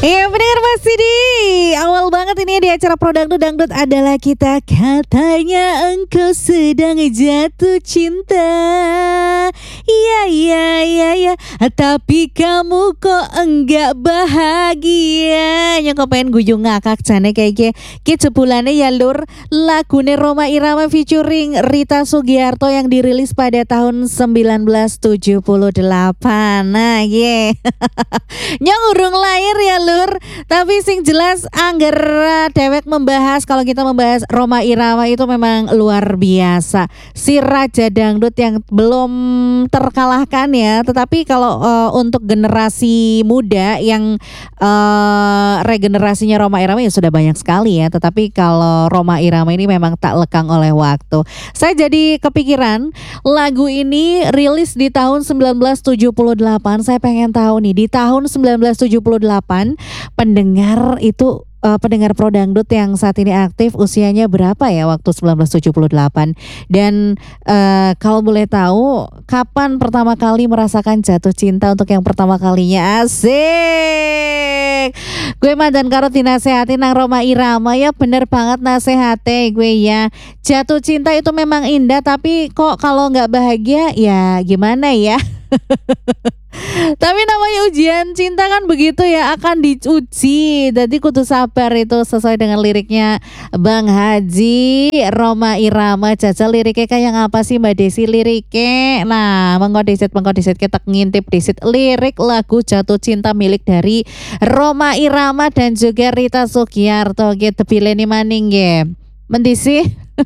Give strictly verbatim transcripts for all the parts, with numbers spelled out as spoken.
Iya benar Mas Sidi. Awal banget ini di acara Pro Dangdut. Dangdut adalah kita. Katanya engkau sedang jatuh cinta. Iya iya iya iya. Tapi kamu kok enggak bahagia. Nyoko pengen guyung ngakak jane kayak ki. Ki jebulane ya lur. Lagune Rhoma Irama featuring Rita Sugiarto yang dirilis pada tahun sembilan belas tujuh puluh delapan. Nah ye. Nyong urung lahir ya lur. Tapi sing jelas angger dewek membahas, kalau kita membahas Rhoma Irama itu memang luar biasa. Si Raja Dangdut yang belum terkalahkan ya. Tetapi kalau uh, untuk generasi muda yang uh, regenerasinya Rhoma Irama ya sudah banyak sekali ya. Tetapi kalau Rhoma Irama ini memang tak lekang oleh waktu. Saya jadi kepikiran lagu ini rilis di tahun sembilan belas tujuh puluh delapan. Saya pengen tahu nih, di tahun sembilan belas tujuh puluh delapan pendengar itu uh, pendengar Pro Dangdut yang saat ini aktif usianya berapa ya waktu sembilan belas tujuh puluh delapan? Dan uh, kalau boleh tahu kapan pertama kali merasakan jatuh cinta untuk yang pertama kalinya? Asik. Gue mandan karo dinasehatin nang Rhoma Irama ya, bener banget nasehate gue ya. Jatuh cinta itu memang indah, tapi kok kalau nggak bahagia ya gimana ya? Tapi namanya ujian cinta kan begitu ya, akan diuji. Jadi kudu sabar itu sesuai dengan liriknya Bang Haji Rhoma Irama. Jajal liriknya kayak apa sih Mbak Desi liriknya? Nah, mengko disit mengko disit kita ngintip disit lirik lagu Jatuh Cinta milik dari Rhoma Irama dan juga Rita Sugiarto. Gitu pilih maning ya. Mendisi.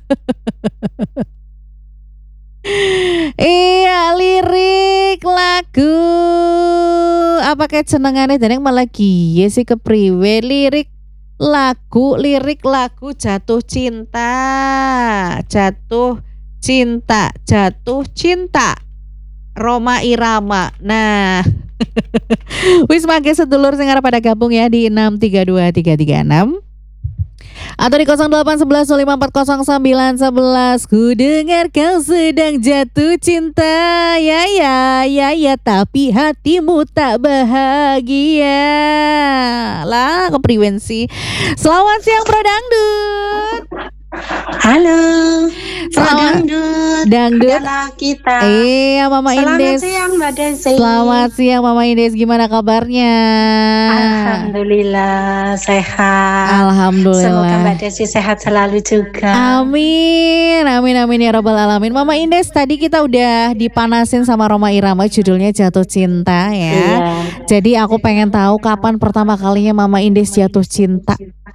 Iya lirik lagu apa kayak senengane dan yang malah gie sih kepriwe lirik lagu lirik lagu Jatuh Cinta Jatuh Cinta Jatuh Cinta Rhoma Irama. Nah wis mangke sedulur sing arep pada gabung ya di enam tiga dua tiga tiga enam atau di nol delapan satu satu nol lima empat nol sembilan satu satu. Ku dengar kau sedang jatuh cinta. Ya ya ya ya, tapi hatimu tak bahagia. Lah kepriwensi. Selamat siang Pro Dangdut. Halo, Selamat Dangdut, Dangdut adalah kita. Iya Mama Selamat Indes. siang Mbak Desi. Selamat siang Mama Indes, gimana kabarnya? Alhamdulillah sehat. Alhamdulillah. Semoga Mbak Desi sehat selalu juga. Amin, amin, amin ya robbal alamin. Mama Indes, tadi kita udah dipanasin sama Rhoma Irama, judulnya Jatuh Cinta ya. Iya. Jadi aku pengen tahu kapan pertama kalinya Mama Indes jatuh cinta.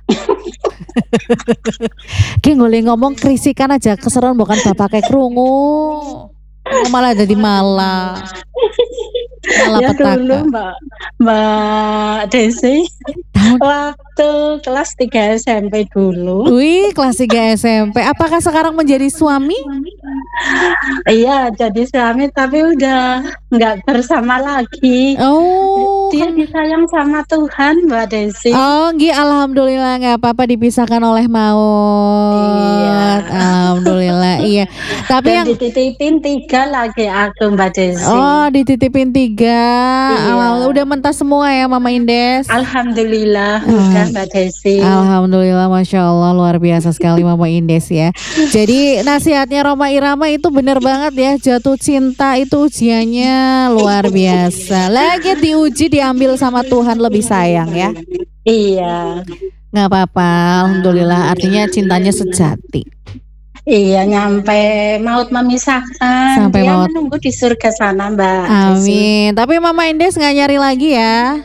Ki ngoleh ngomong krisikan aja keseruan bukan bapak kayak krungu. Malah jadi malah. Malah Ya petaka. dulu Mbak Mbak Desi Tahun waktu kelas tiga S M P dulu. Wih, kelas tiga S M P. Apakah sekarang menjadi suami? Iya, jadi suami tapi udah nggak bersama lagi. Oh, Dia disayang sama Tuhan Mbak Desi. oh, Gi, alhamdulillah nggak apa-apa dipisahkan oleh maut. Iya. Alhamdulillah, iya. Tapi Dan yang dititipin tiga lagi aku Mbak Desi. oh dititipin tiga, Iya. Alhamdulillah udah mentas semua ya Mama Indes. Alhamdulillah udah Mbak Desi. Alhamdulillah, masya Allah luar biasa sekali Mama Indes ya. Jadi nasihatnya Rhoma Irama itu bener banget ya, jatuh cinta itu ujiannya luar biasa. Lagi diuji diambil sama Tuhan lebih sayang ya. Iya. Nggak apa-apa, alhamdulillah artinya cintanya sejati. Iya, nyampe maut memisahkan. Sampai Dia maut. menunggu di surga sana Mbak Desi. Amin. Tapi Mama Indes nggak nyari lagi ya?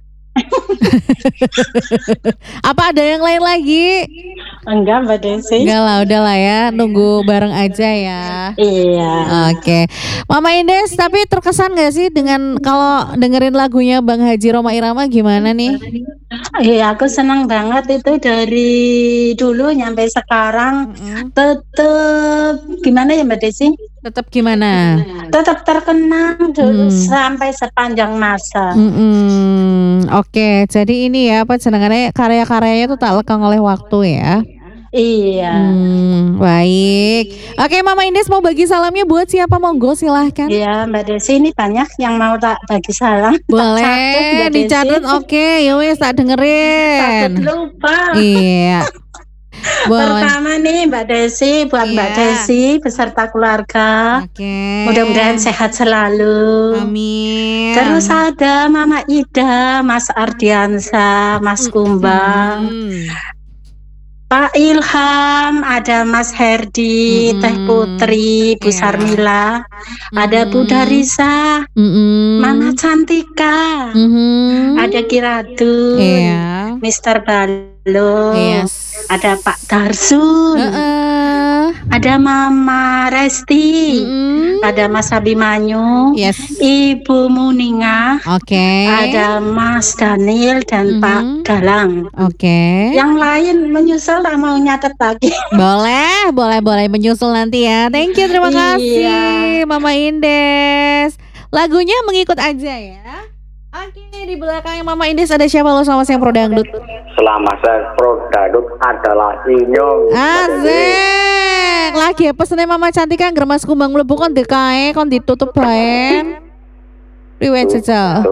Apa ada yang lain lagi? Enggak Mbak Desi. Enggak lah, udahlah ya, nunggu bareng aja ya. Iya. Oke, Mama Indes, tapi terkesan gak sih dengan kalau dengerin lagunya Bang Haji Rhoma Irama gimana nih? Iya, aku senang banget itu dari dulu nyampe sekarang. Mm-mm. Tetep gimana ya Mbak Desi? Tetap gimana? Tetap terkenang dulu Hmm. sampai sepanjang masa. Mm-mm. Oke, jadi ini ya apa jenengannya karya-karyanya itu tak lekang oleh waktu ya. Iya. Hmm, baik. Oke, Mama Indes mau bagi salamnya buat siapa? Monggo silahkan. Iya, Mbak Desi, ini banyak yang mau tak bagi salam. Tak catet, Boleh Mbak Desi. dicatat. Oke, yowes tak Takut dengerin. lupa. Iya. Boleh. Pertama nih Mbak Desi, buat Mbak Iya. Desi beserta keluarga. Oke. Mudah-mudahan sehat selalu. Amin. Terus ada Mama Ida, Mas Ardiansa, Mas Kumbang, Hmm. Pak Ilham, ada Mas Herdi, Mm-mm. Teh Putri, Bu Iya. Sarmila, ada Bu Mm-mm. Darisa, Mm-mm. Mama Cantika, Mhm. ada Kiradun, Iya. Mister Balo, Yes. ada Pak Darsun, Heeh. ada Mama Resti, Mm-mm. ada Mas Abimanyu, Yes. Ibu Muninga, Oke. ada Mas Daniel dan Mhm. Pak Galang. Oke. Yang lain menyusul tak mau nyatet lagi. Boleh, boleh, boleh menyusul nanti ya. Thank you, terima kasih Iya. Mama Indes. Lagunya mengikut aja ya. Oke, di belakang Mama Indes ada siapa lo sama siang Pro Dangdut? Selama saya Pro Dangdut adalah Inyong. Asik. Lagi pesennya Mama Cantika ngger Mas Kumbang mlebu kon dekae kon ditutup bae. Riwayat jajal.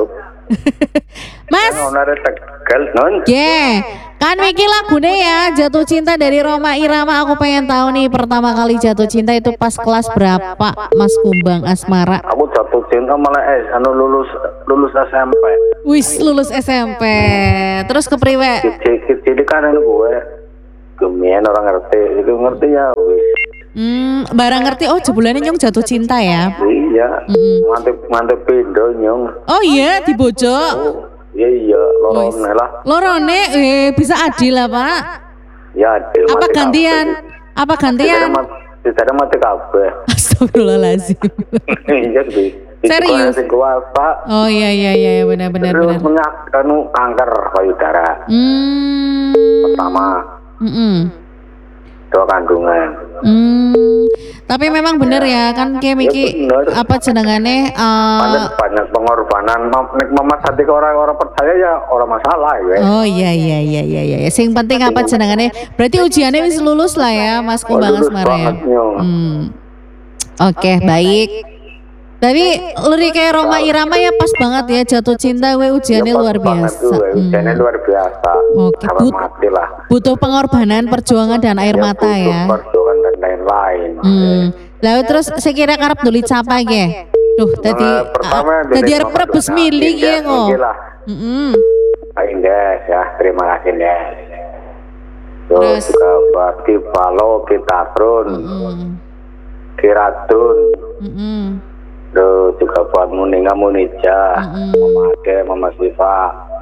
Mas, Honore Tegal non. yeah. Kan Miki lagune ya Jatuh Cinta dari Roma Irama. Aku pengen tahu nih pertama kali jatuh cinta itu pas kelas berapa Mas Kumbang Asmara? Aku jatuh cinta malah es anu lulus lulus S M P. Wis lulus S M P. Terus kepriwe? Kecil-kecil kan anu gue. Gemien orang ngerti, itu ngerti ya wis. Hmm, barang ngerti oh jebulannya nyong jatuh cinta ya. Iya. Mm-mm. Mantep mantep pindo nyong. Oh iya di Bojo. Oh, iya iya, lorone lah. Lorone eh bisa adil lah Pak. Ya, adil, Apa mati gantian? kabeh. Apa gantian? Tidak ada mati kabeh. Astagfirullahaladzim. Iya sih. Serius? Sing kuasa. Oh iya iya iya benar benar Terus benar. menyak anu kanker payudara. Hmm. Pertama, Mm-mm. dua kandungan. Hmm. Tapi memang bener ya kan kayak Miki Ya, bener. apa jenengannya eh, Banyak banyak pengorbanan. Mam- Nek mama tadi ke orang-orang percaya ya orang masalah ya. oh iya iya iya iya iya. Sing penting apa jenengannya? Berarti ujiannya wis lulus lah ya Mas Kumbang lulus Asmara ya. banget, Nyong. Hmm. Oke, baik. Tapi lirik kayak Roma Irama ya pas banget ya jatuh cinta we ujiannya Ya, pas luar banget biasa. tuh, Hmm. ujiannya luar biasa. Oke, Sampai but- mati lah. Butuh pengorbanan, perjuangan dan air Ya, mata butuh ya. perjuangan dan lain-lain. Hmm. Lalu terus sekira karep dulit siapa ge? Duh, tadi Nah, pertama ah, tadi arep Mama rebus Dona milik Indah, ya kok. oke lah. Mm-mm. Pak Indes ya, terima kasih Indes. Terus? Terus juga buat Kipalo, Kitarun, Mm-mm. Kiratun, Mm-mm. terus juga buat Muninga Munija, Mm-mm. Mama Ade, Mama Siva,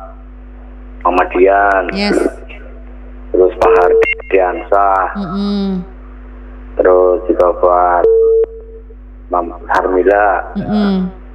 Mama Dian, Yes. terus Pak Hardiansa, Mm-mm. terus juga buat Mama Harmila, Mm-mm.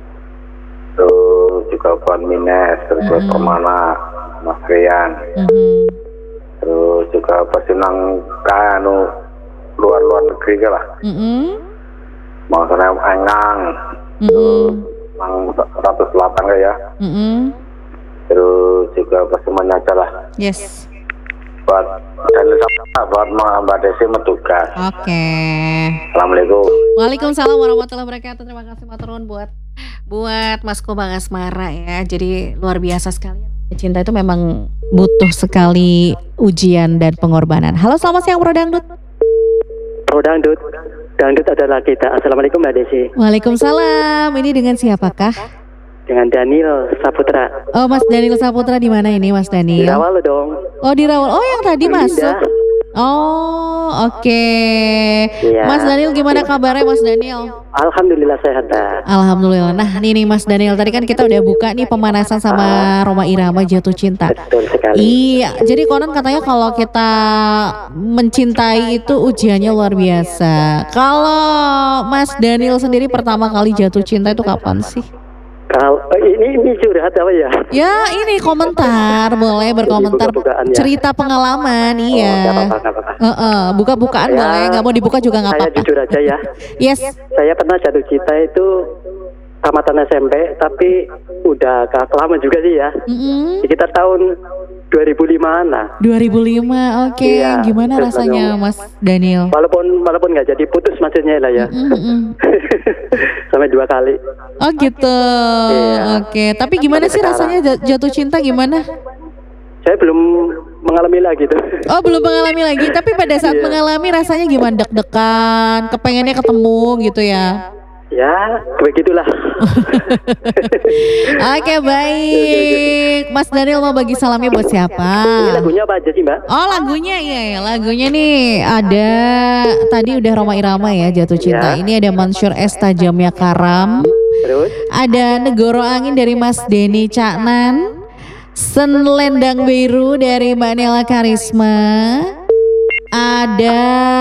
terus juga buat Mines, terus buat Mm-mm. Permana, Mas Rian, Mm-mm. terus juga pesenang kanu luar-luar negeri ke lah, Mm-mm. maksudnya Engang, Mm-mm. Nang Ratu Selatan ke ya, Mm-mm. terus juga pesemuanya aja lah, Yes. buat dan buat Mbak Desi Metugas. Oke. Assalamualaikum. Waalaikumsalam warahmatullahi wabarakatuh. Terima kasih Maturun buat buat Mas Kumbang Asmara ya. Jadi luar biasa sekali. Cinta itu memang butuh sekali ujian dan pengorbanan. Halo, selamat siang Pro Dangdut. Pro Dangdut, Dangdut adalah kita. Assalamualaikum Mbak Desi. Waalaikumsalam. Ini dengan siapakah? Dengan Daniel Saputra. Oh, Mas Daniel Saputra di mana ini, Mas Di Daniel? awal dong. Oh, di Rawal. Oh, yang tadi Indah. masuk. Oh, oke. Iya. Mas Daniel gimana kabarnya, Mas Daniel? Alhamdulillah sehat. Mbak. Alhamdulillah. Nah, ini nih Mas Daniel, tadi kan kita udah buka nih pemanasan sama Roma Irama Jatuh Cinta. Betul sekali. Iya, jadi konon katanya kalau kita mencintai itu ujiannya luar biasa. Kalau Mas Daniel sendiri pertama kali jatuh cinta itu kapan sih? Kalau oh, ini ini curhat apa ya? Ya ini komentar, boleh berkomentar, buka-bukaan ya? cerita pengalaman, Oh, iya. nggak apa-apa, nggak apa-apa. Heeh, buka-bukaan Ya, boleh, nggak mau dibuka juga nggak Saya apa-apa. jujur aja ya. Yes. Saya pernah jatuh cinta itu tamatan S M P, tapi udah agak lama juga sih ya. Mm-mm. Sekitar tahun dua ribu limaan lah. dua ribu lima, oke. Iya, Gimana terus rasanya langsung- Mas Daniel? Walaupun walaupun nggak jadi putus maksudnya lah ya. Mm, mm, mm. Sampai dua kali. Oh gitu, Iya. oke. Tapi gimana Sampai sih sekarang. rasanya ja- jatuh cinta gimana? Saya belum mengalami lagi tuh. Oh belum mengalami lagi, tapi pada saat Iya. mengalami rasanya gimana? Deg-degan, kepengennya ketemu gitu ya? Ya, begitulah. Oke baik, Mas Daniel mau bagi salamnya buat siapa? Ini lagunya apa aja sih Mbak? Oh lagunya iya ya, lagunya nih ada tadi udah Roma Irama ya Jatuh Cinta. Ya. Ini ada Mansur S Tajamnya Karam. Terus? Ada Negoro Angin dari Mas Denny Caknan. Senlendang Biru dari Mbak Nela Karisma. Ada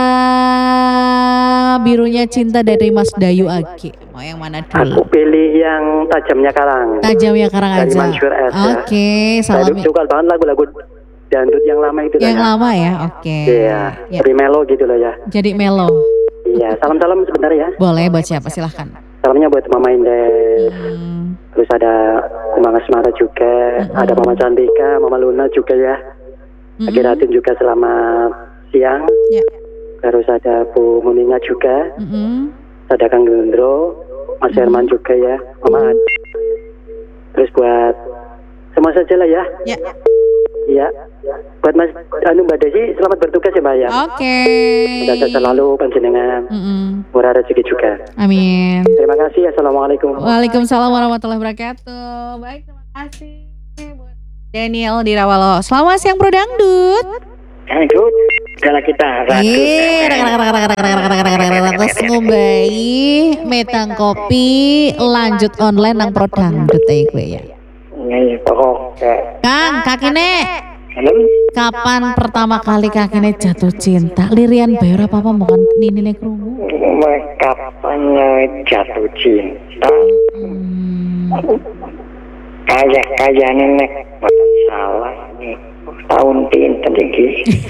Birunya Cinta dari Mas Dayu Agi. Mau yang mana Aku dulu? pilih yang tajamnya karang. Tajamnya Karang Dari aja. Mansur S, ya. Oke, Saya salam suka banget lagu-lagu dangdut yang lama itu lah yang ya. lama ya. Oke. Iya, Ya, lebih melo gitu loh ya. jadi melo. Iya, salam-salam sebentar ya. Boleh buat siapa silahkan. Salamnya buat Mama Indah. Hmm, Terus ada Mama Asmara juga, Mm-mm. ada Mama Cantika, Mama Luna juga ya. mm-mm. Akiratin juga selamat siang. Ya. Terus ada Bu Muninga juga, Mm-mm. ada Kang Gendro, Mas Herman juga ya, Mama Ad. Terus buat semua saja lah ya. Ya. Iya. Buat Mas anu Mbak Desi selamat bertugas ya Mbak ya. Oke. Semoga selalu panjenengan Mm-mm. murah rezeki juga. Amin. Terima kasih. Assalamualaikum. Waalaikumsalam warahmatullahi wabarakatuh. Baik, terima kasih buat Daniel di Rawalo. Selamat siang Bro Dangdut. Lanjut. Kalau kita Eh, terus ngombai metang kopi lanjut online nang Pro Dangdut ae kowe ya. Ini pokok Kang, kakene kapan pertama kali kakene jatuh cinta? Lirian bayar apa apa bukan nini krungu? kapan jatuh cinta Hmm. kayak kayak nenek bukan salah nih tahun pinten iki.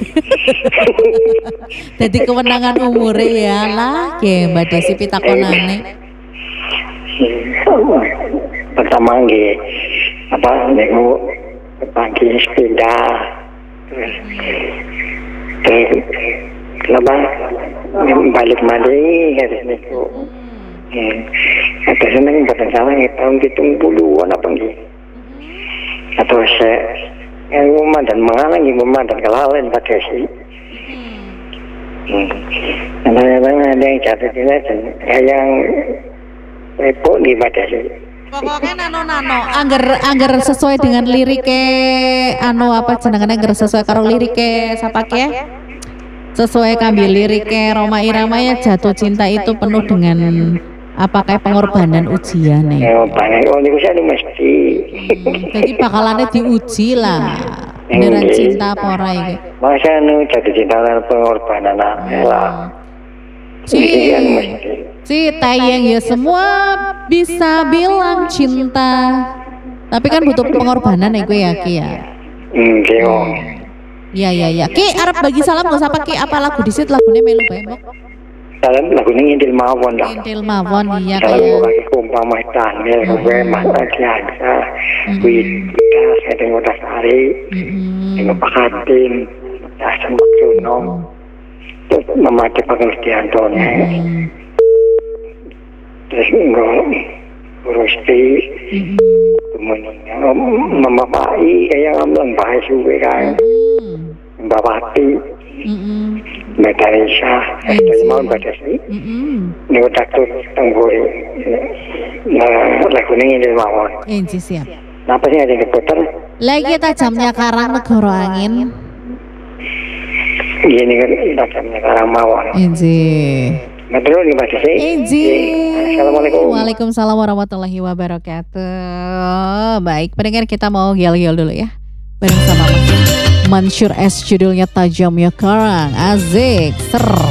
Jadi kewenangan umur ya lah, ke Mbak Desi pitakonane. Pertama nggih apa niku pagi pindah terus terus kenapa balik malih kan niku. Hmm. Ada seneng buatan salah nih tahun hitung puluhan apa nggih. Atau saya yang rumah dan mengalangi rumah dan kelalen pada sih. Kadang-kadang ada yang jatuh cinta dan yang repot di pada sih. Pokoknya nano-nano, angger angger sesuai dengan liriknya, anu apa jenengannya angger sesuai karo liriknya, siapa ke? Sesuai kambil liriknya Roma Irama ya jatuh cinta itu penuh dengan apa kayak pengorbanan ujian nih. Ya, banyak orang itu saya mesti. Jadi bakalannya diuji lah, beneran cinta apa ora iki. Masa nu jatuh cinta dan pengorbanan lah. Si, si tayang ya semua bisa bilang cinta, tapi kan butuh pengorbanan ya gue ya Ki ya. Hmm, kyo. Iya iya iya. Ki arep bagi salam gak usah pakai apa lagu disit lagunya melu bae mbok. Dalam lagu ini ngintil mawon dah. Intil mawon iya Dalam kayak. lagi kumpah mas Daniel, gue mata biasa. Wida, saya tengok dasari, Mm-mm. tengok pakatin, dasar maksuno. Terus memakai pengertian Mm-mm. terus enggak urus di Mm-mm. memapai kayak ngomong bahas juga kan Mm-mm. Mbak Wati Mm-mm. Mbak Tarisa dari mau Mbak Desi Mm-mm. ini udah tuh tengguri nah lagu ini ini mawon Inci siap. kenapa sih ada yang diputar Lagi tajamnya Karang Negoro Angin. gini kan tajamnya karang mawon Inci. nah terus nih Mbak Desi Inci. Assalamualaikum. Waalaikumsalam warahmatullahi wabarakatuh. Baik, pendengar kita mau gel-gel dulu ya. Bareng sama Mansur S judulnya Tajamnya Karang. Asik, ser.